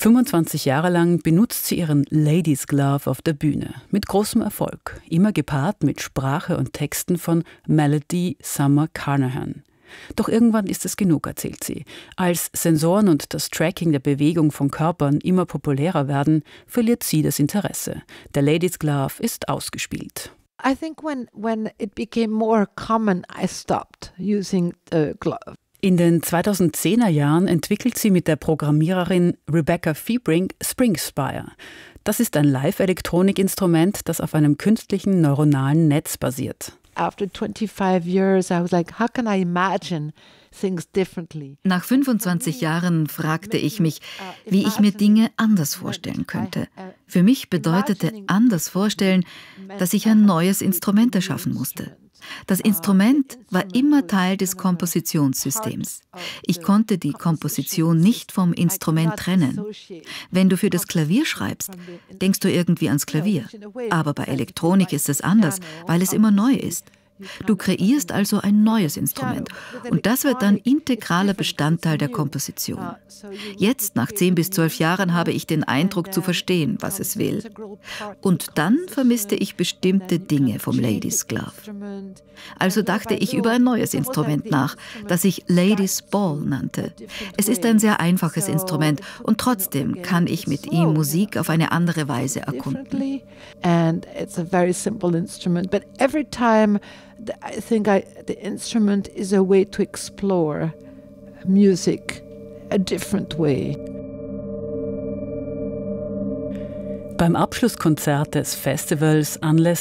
25 Jahre lang benutzt sie ihren Ladies Glove auf der Bühne. Mit großem Erfolg. Immer gepaart mit Sprache und Texten von Melody Summer Carnahan. Doch irgendwann ist es genug, erzählt sie. Als Sensoren und das Tracking der Bewegung von Körpern immer populärer werden, verliert sie das Interesse. Der Ladies Glove ist ausgespielt. I think when it became more common, I stopped using the glove. In den 2010er Jahren entwickelt sie mit der Programmiererin Rebecca Fiebrink Springspire. Das ist ein Live-Elektronik-Instrument, das auf einem künstlichen neuronalen Netz basiert. After 25 years, I was like, how can I imagine things differently? Nach 25 Jahren fragte ich mich, wie ich mir Dinge anders vorstellen könnte. Für mich bedeutete anders vorstellen, dass ich ein neues Instrument erschaffen musste. Das Instrument war immer Teil des Kompositionssystems. Ich konnte die Komposition nicht vom Instrument trennen. Wenn du für das Klavier schreibst, denkst du irgendwie ans Klavier. Aber bei Elektronik ist es anders, weil es immer neu ist. Du kreierst also ein neues Instrument und das wird dann integraler Bestandteil der Komposition. Jetzt, nach 10 bis 12 Jahren, habe ich den Eindruck zu verstehen, was es will. Und dann vermisste ich bestimmte Dinge vom Ladies Glove. Also dachte ich über ein neues Instrument nach, das ich Ladies Ball nannte. Es ist ein sehr einfaches Instrument und trotzdem kann ich mit ihm Musik auf eine andere Weise erkunden. And it's a very simple instrument, but every time I think the instrument is a way to explore music a different way. Beim Abschlusskonzert des Festivals anlässlich